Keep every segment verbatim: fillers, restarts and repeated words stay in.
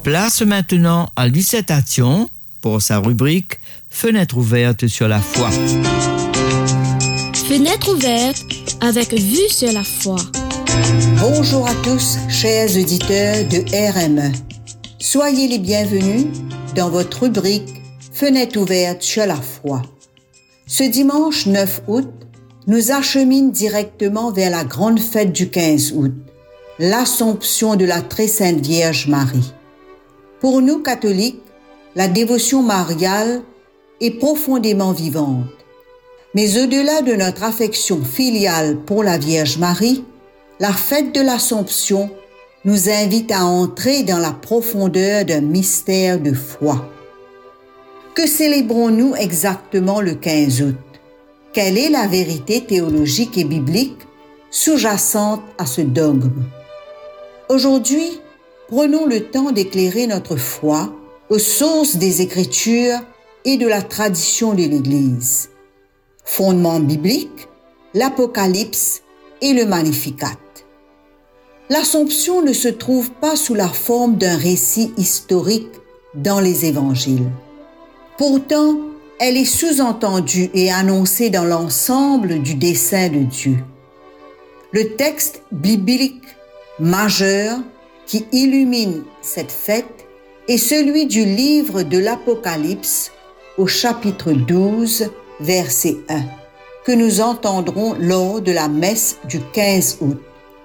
Place maintenant à dissertation pour sa rubrique Fenêtre ouverte sur la foi. Fenêtre ouverte avec vue sur la foi. Bonjour à tous, chers auditeurs de R M E. Soyez les bienvenus dans votre rubrique Fenêtre ouverte sur la foi. Ce dimanche neuf août nous achemine directement vers la grande fête du quinze août, l'Assomption de la Très Sainte Vierge Marie. Pour nous catholiques, la dévotion mariale est profondément vivante. Mais au-delà de notre affection filiale pour la Vierge Marie, la fête de l'Assomption nous invite à entrer dans la profondeur d'un mystère de foi. Que célébrons-nous exactement le quinze août? Quelle est la vérité théologique et biblique sous-jacente à ce dogme? Aujourd'hui, prenons le temps d'éclairer notre foi aux sources des Écritures et de la tradition de l'Église. Fondement biblique, l'Apocalypse et le Magnificat. L'Assomption ne se trouve pas sous la forme d'un récit historique dans les Évangiles. Pourtant, elle est sous-entendue et annoncée dans l'ensemble du dessein de Dieu. Le texte biblique majeur qui illumine cette fête est celui du livre de l'Apocalypse au chapitre douze, verset un, que nous entendrons lors de la messe du quinze août.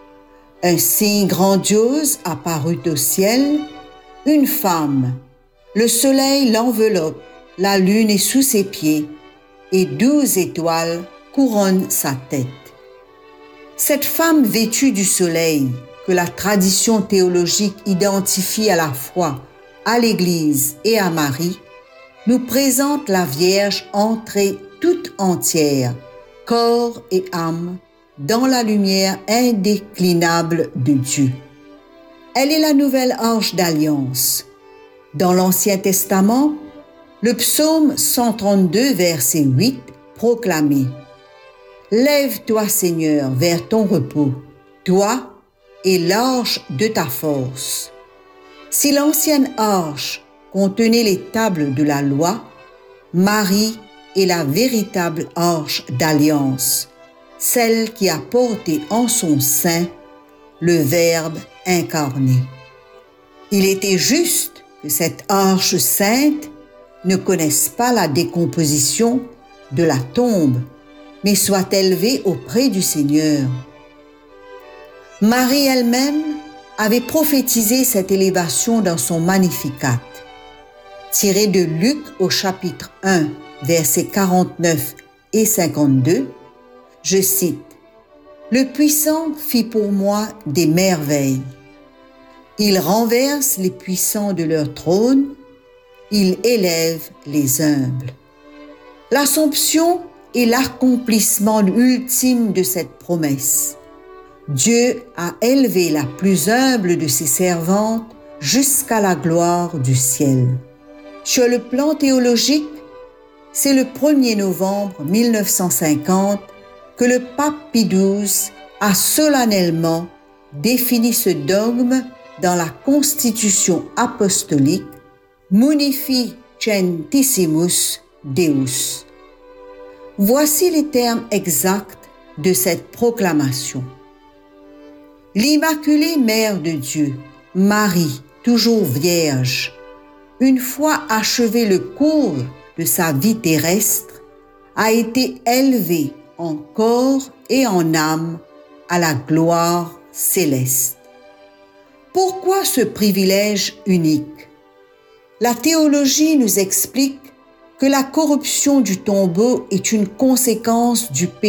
Un signe grandiose apparut au ciel, une femme. Le soleil l'enveloppe, la lune est sous ses pieds, et douze étoiles couronnent sa tête. Cette femme vêtue du soleil, que la tradition théologique identifie à la fois à l'Église et à Marie, nous présente la Vierge entrée toute entière, corps et âme, dans la lumière indéclinable de Dieu. Elle est la nouvelle arche d'alliance. Dans l'Ancien Testament, le psaume cent trente-deux, verset huit, proclamait « Lève-toi, Seigneur, vers ton repos, toi et l'arche de ta force. » Si l'ancienne arche contenait les tables de la loi, Marie est la véritable arche d'alliance, celle qui a porté en son sein le Verbe incarné. Il était juste que cette arche sainte ne connaisse pas la décomposition de la tombe, mais soit élevée auprès du Seigneur. Marie elle-même avait prophétisé cette élévation dans son Magnificat. Tiré de Luc au chapitre un, versets quarante-neuf et cinquante-deux, je cite « Le puissant fit pour moi des merveilles. Il renverse les puissants de leur trône, il élève les humbles. » L'Assomption est l'accomplissement ultime de cette promesse. Dieu a élevé la plus humble de ses servantes jusqu'à la gloire du ciel. Sur le plan théologique, c'est le premier novembre mille neuf cent cinquante que le pape Pie douze a solennellement défini ce dogme dans la Constitution apostolique Munificentissimus Deus. Voici les termes exacts de cette proclamation. L'Immaculée Mère de Dieu, Marie, toujours vierge, une fois achevé le cours de sa vie terrestre, a été élevée en corps et en âme à la gloire céleste. Pourquoi ce privilège unique? La théologie nous explique que la corruption du tombeau est une conséquence du péché